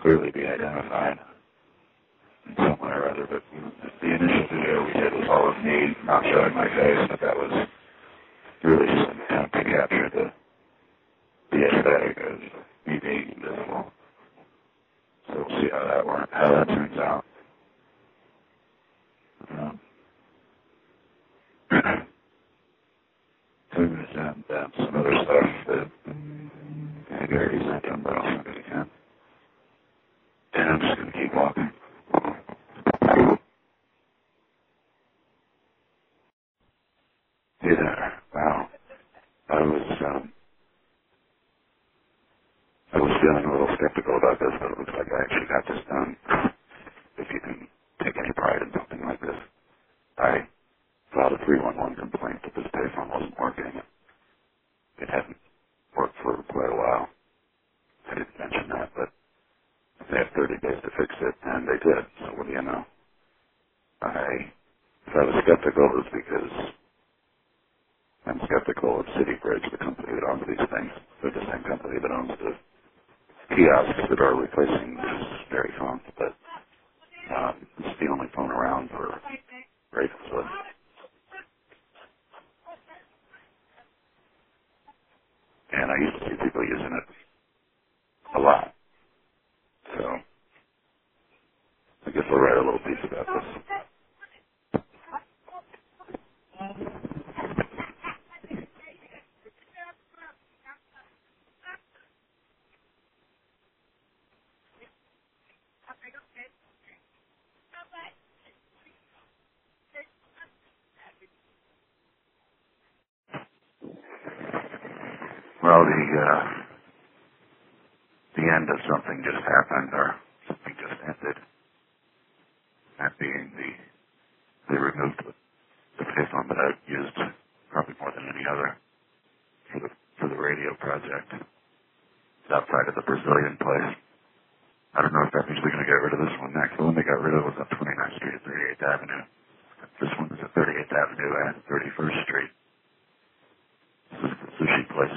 clearly be identified in some way or other, but the initial video we did was all of me not showing my face, but that was really just an attempt to capture the aesthetic of me being invisible. So we'll see how that turns out. So I'm going to send some other stuff that I already sent them, but I'll send it again. And I'm just going to keep walking. Hey there. Wow. I was feeling a little skeptical about this, but it looks like I actually got this done. If you can take any pride in something like this. I filed a 311 complaint that this payphone wasn't working. It hadn't worked for quite a while. I didn't mention that, but they have 30 days to fix it, and they did. So what do you know? If I was skeptical, it was because I'm skeptical of City Bridge, the company that owns these things. They're the same company that owns the kiosks that are replacing these Very phones, but it's the only phone around for Ravenswood. And I used to see people using it a lot. So I guess I'll write a little piece about this. Well, the end of something just happened, or something just ended. That being they removed the payphone that I've used probably more than any other for the radio project. It's outside of the Brazilian place. I don't know if that means they're going to get rid of this one next. The one they got rid of was on 29th Street at 38th Avenue. This one is at 38th Avenue and 31st Street. This is the sushi place.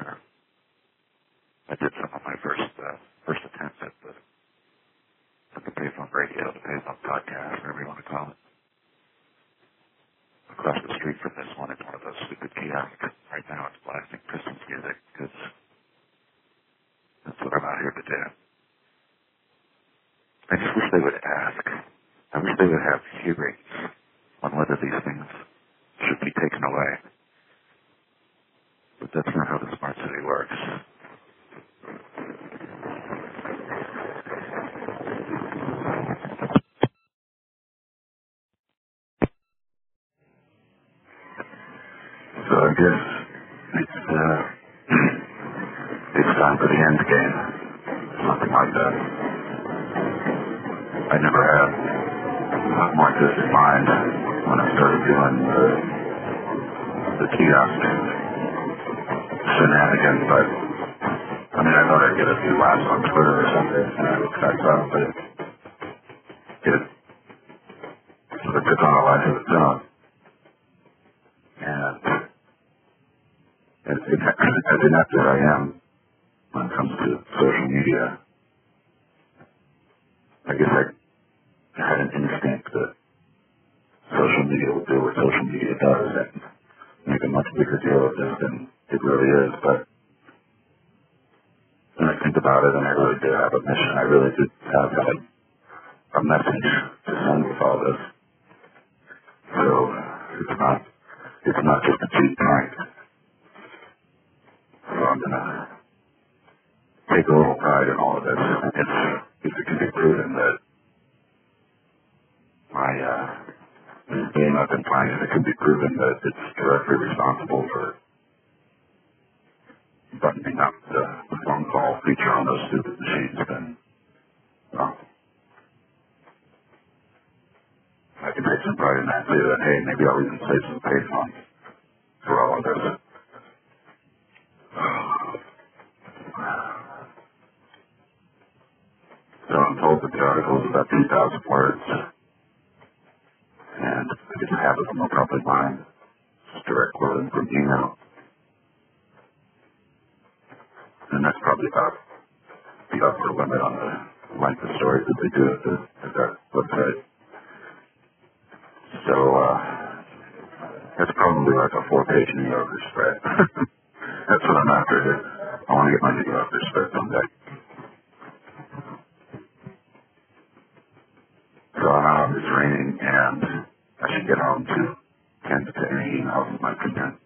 I did some of my first attempts at the payphone radio, the payphone podcast, whatever you want to call it. Across the street from this one, it's one of those stupid kiosks. Right now it's blasting Christmas music because that's what I'm out here to do. I just wish they would ask. I wish they would have hearings on whether these things should be taken away. But that's not how the smart city works. So I guess it's time for the end game. Something like that. I never had something like this in mind when I started doing the kiosk shenanigans, but I mean, I thought I'd get a few laughs on Twitter or something, and I looked that up, but it sort of took on a life of its own. And as inept as I am when it comes to social media, I guess I had an instinct that social media will do what social media does and make a much bigger deal of this than it really is. But when I think about it, and I really did have a mission, I really did have a message to send with all this. So it's not just a cheap prank. So I'm gonna take a little pride in all of this. If it can be proven that this game I've been playing, if it can be proven that it's directly responsible for buttoning up the phone call feature on those stupid machines, then, well, I can take some pride in that too, and hey, maybe I'll even save some payphones for all of this. So I'm told that the article is about 2,000 words, and I didn't have it from a public line. It's direct quoting from email. And that's probably about the upper limit on length of stories that they do at that website. So, that's probably like a 4-page New Yorker spread. That's what I'm after here. I want to get my New Yorker spread someday. So it's raining and I should get home to tend to any emails of my content.